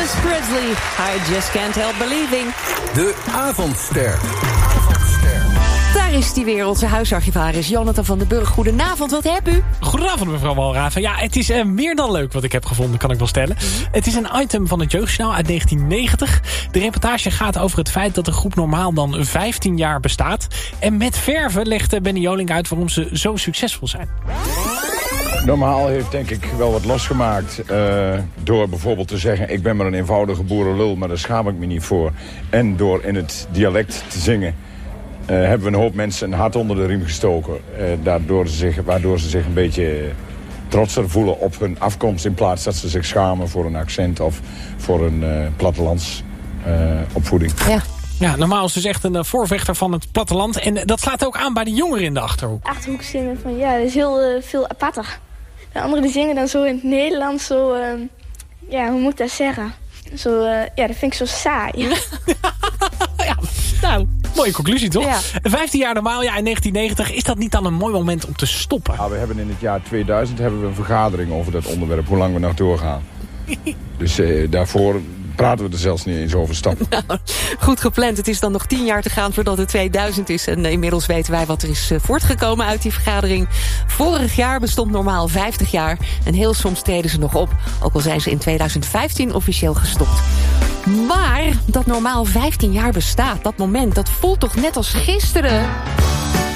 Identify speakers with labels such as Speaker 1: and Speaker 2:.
Speaker 1: Elvis Presley, I Just Can't Help Believing.
Speaker 2: De avondster.
Speaker 1: Daar is hij weer, onze huisarchivaris Jonathan van den Burg. Goedenavond, wat heb u?
Speaker 3: Goedenavond, mevrouw Walraven. Ja, het is meer dan leuk wat ik heb gevonden, kan ik wel stellen. Het is een item van het Jeugdjournaal uit 1990. De reportage gaat over het feit dat de groep Normaal dan 15 jaar bestaat. En met verven legt Benny Jolink uit waarom ze zo succesvol zijn.
Speaker 4: Normaal heeft denk ik wel wat losgemaakt door bijvoorbeeld te zeggen... ik ben maar een eenvoudige boerenlul, maar daar schaam ik me niet voor. En door in het dialect te zingen... hebben we een hoop mensen een hart onder de riem gestoken. Waardoor ze zich een beetje trotser voelen op hun afkomst... in plaats dat ze zich schamen voor een accent of voor een plattelands opvoeding.
Speaker 1: Ja.
Speaker 3: Ja, Normaal is dus echt een voorvechter van het platteland. En dat slaat ook aan bij de jongeren in de Achterhoek.
Speaker 5: Achterhoek zingen van ja, dat is heel veel aparter. De anderen die zingen dan zo in het Nederlands zo... ja, hoe moet ik dat zeggen? Zo, ja, dat vind ik zo saai.
Speaker 3: Ja, nou, mooie conclusie toch?
Speaker 1: Ja.
Speaker 3: 15 jaar Normaal, ja, in 1990. Is dat niet dan een mooi moment om te stoppen?
Speaker 4: Ja, we hebben in het jaar 2000 hebben we een vergadering over dat onderwerp. Hoe lang we nog doorgaan. Dus daarvoor praten we er zelfs niet eens over stappen.
Speaker 1: Nou, goed gepland. Het is dan nog 10 jaar te gaan voordat het 2000 is. En inmiddels weten wij wat er is voortgekomen uit die vergadering. Vorig jaar bestond Normaal 50 jaar. En heel soms treden ze nog op. Ook al zijn ze in 2015 officieel gestopt. Maar dat Normaal 15 jaar bestaat, dat moment, dat voelt toch net als gisteren.